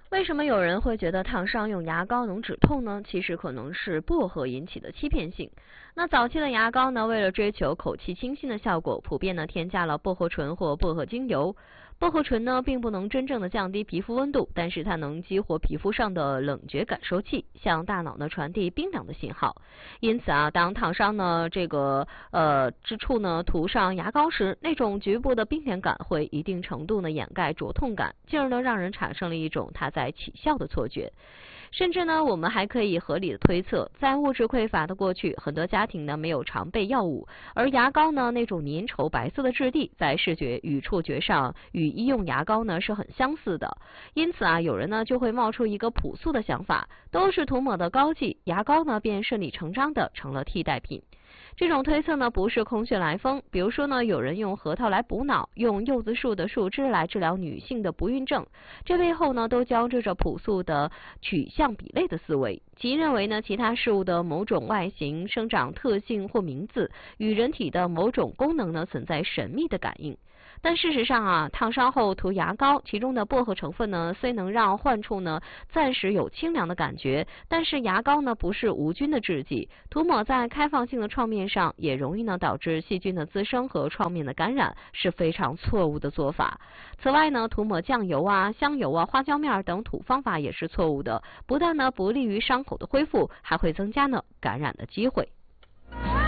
为什么有人会觉得烫伤用牙膏能止痛呢？其实可能是薄荷引起的欺骗性。那早期的牙膏呢，为了追求口气清新的效果，普遍呢添加了薄荷醇或薄荷精油。薄荷醇呢，并不能真正的降低皮肤温度，但是它能激活皮肤上的冷觉感受器，向大脑呢传递冰凉的信号。因此啊，当烫伤呢之处呢涂上牙膏时，那种局部的冰凉感会一定程度呢掩盖灼痛感，进而呢让人产生了一种它在起效的错觉。甚至呢，我们还可以合理的推测，在物质匮乏的过去，很多家庭呢没有常备药物，而牙膏呢那种粘稠白色的质地，在视觉与触觉上与医用牙膏呢是很相似的。因此啊，有人呢就会冒出一个朴素的想法，都是涂抹的膏剂，牙膏呢便顺理成章的成了替代品。这种推测呢不是空穴来风，比如说呢，有人用核桃来补脑，用柚子树的树枝来治疗女性的不孕症，这背后呢都交织着朴素的取向比类的思维，即认为呢其他事物的某种外形、生长特性或名字与人体的某种功能呢存在神秘的感应。但事实上啊，烫伤后涂牙膏，其中的薄荷成分呢，虽能让患处呢暂时有清凉的感觉，但是牙膏呢不是无菌的制剂，涂抹在开放性的创面上，也容易呢导致细菌的滋生和创面的感染，是非常错误的做法。此外呢，涂抹酱油啊、香油啊、花椒面等土方法也是错误的，不但呢不利于伤口的恢复，还会增加呢感染的机会。